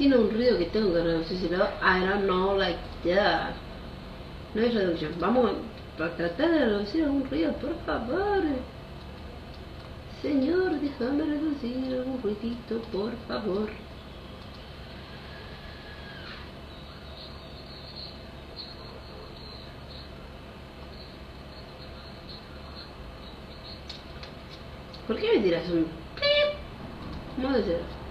tiene un ruido que tengo que reducirlo. I don't know, like, yeah. No hay reducción. Vamos a tratar de reducir algún ruido, por favor. Señor, déjame reducir algún ruidito, por favor. ¿Por qué me tiras un pip? No sé.